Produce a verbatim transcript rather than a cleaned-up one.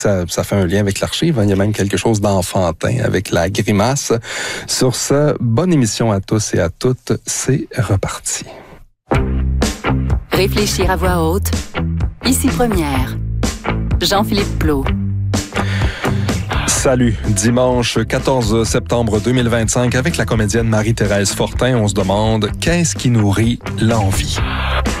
Ça, ça fait un lien avec l'archive. Hein. Il y a même quelque chose d'enfantin avec la grimace. Sur ce, bonne émission à tous et à toutes. C'est reparti. Réfléchir à voix haute. Ici Première. Jean-Philippe Plot. Salut, dimanche quatorze septembre deux mille vingt-cinq, avec la comédienne Marie-Thérèse Fortin, on se demande qu'est-ce qui nourrit l'envie?